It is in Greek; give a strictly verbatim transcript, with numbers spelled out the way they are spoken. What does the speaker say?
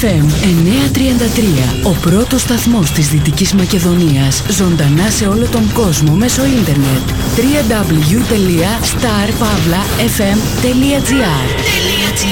εφ εμ εννιακόσια τριάντα τρία, ο πρώτος σταθμός της Δυτικής Μακεδονίας, ζωντανά σε όλο τον κόσμο μέσω ίντερνετ. double-u double-u double-u τελεία star pavla f m τελεία g r